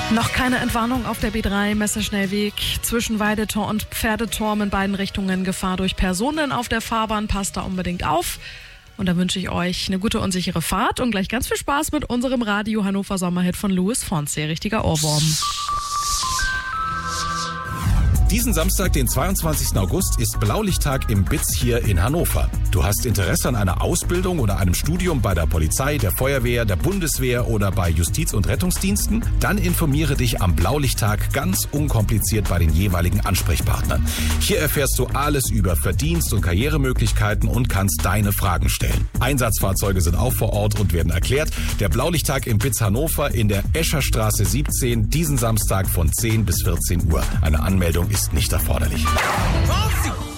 Noch keine Entwarnung auf der B3 Messerschnellweg zwischen Weidetor und Pferdeturm in beiden Richtungen. Gefahr durch Personen auf der Fahrbahn. Passt da unbedingt auf. Und da wünsche ich euch eine gute und sichere Fahrt und gleich ganz viel Spaß mit unserem Radio Hannover Sommerhit von Luis Fonsi. Richtiger Ohrwurm. Diesen Samstag, den 22. August, ist Blaulichttag im BITS hier in Hannover. Du hast Interesse an einer Ausbildung oder einem Studium bei der Polizei, der Feuerwehr, der Bundeswehr oder bei Justiz- und Rettungsdiensten? Dann informiere dich am Blaulichttag ganz unkompliziert bei den jeweiligen Ansprechpartnern. Hier erfährst du alles über Verdienst- und Karrieremöglichkeiten und kannst deine Fragen stellen. Einsatzfahrzeuge sind auch vor Ort und werden erklärt. Der Blaulichttag im BITS Hannover in der Escherstraße 17, diesen Samstag von 10 bis 14 Uhr. Eine Anmeldung ist nicht erforderlich.